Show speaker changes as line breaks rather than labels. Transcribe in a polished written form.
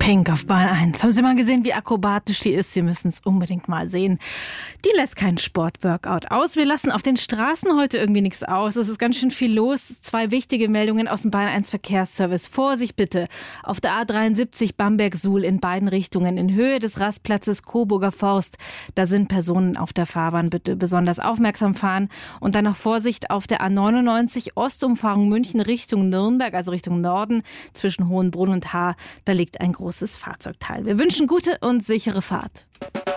Pink auf Bahn 1. Haben Sie mal gesehen, wie akrobatisch die ist? Sie müssen es unbedingt mal sehen. Die lässt kein Sportworkout aus. Wir lassen auf den Straßen heute irgendwie nichts aus. Es ist ganz schön viel los. 2 wichtige Meldungen aus dem Bahn 1 Verkehrsservice. Vorsicht bitte. Auf der A73 Bamberg-Suhl in beiden Richtungen in Höhe des Rastplatzes Coburger Forst. Da sind Personen auf der Fahrbahn. Bitte besonders aufmerksam fahren. Und dann noch Vorsicht auf der A99 Ostumfahrung München Richtung Nürnberg, also Richtung Norden, zwischen Hohenbrunn und Haar. Da liegt ein großes Fahrzeugteil. Wir wünschen gute und sichere Fahrt.